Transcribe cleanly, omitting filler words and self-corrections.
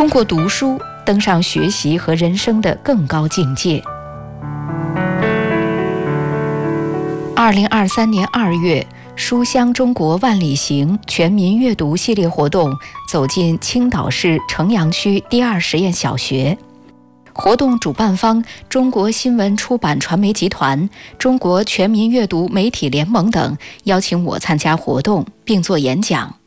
通过读书登上学习和人生的更高境界。2023年2月，书香中国万里行全民阅读系列活动走进青岛市城阳区第2实验小学。活动主办方中国新闻出版传媒集团、中国全民阅读媒体联盟等邀请我参加活动并做演讲。